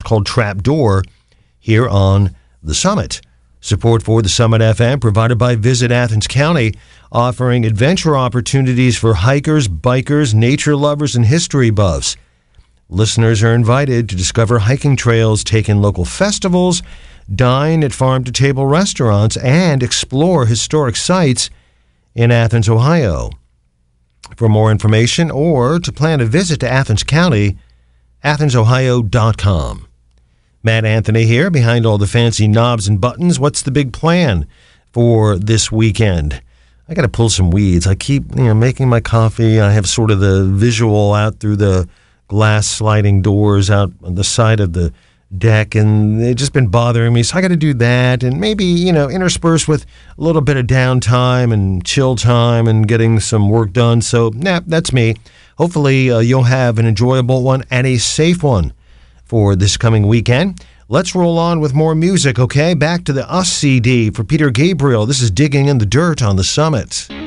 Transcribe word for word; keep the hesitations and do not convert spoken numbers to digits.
called Trapdoor here on the Summit. Support for the Summit F M provided by Visit Athens County, offering adventure opportunities for hikers, bikers, nature lovers, and history buffs. Listeners are invited to discover hiking trails, take in local festivals, dine at farm-to-table restaurants, and explore historic sites in Athens, Ohio. For more information or to plan a visit to Athens County, athens ohio dot com. Matt Anthony here, behind all the fancy knobs and buttons. What's the big plan for this weekend? I got to pull some weeds. I keep, you know, making my coffee. I have sort of the visual out through the glass sliding doors out on the side of the deck, and it's just been bothering me. So I got to do that, and maybe, you know, intersperse with a little bit of downtime and chill time and getting some work done. So, nah, that's me. Hopefully, uh, you'll have an enjoyable one and a safe one for this coming weekend. Let's roll on with more music, okay? Back to the Us C D for Peter Gabriel. This is Digging in the Dirt on the Summit.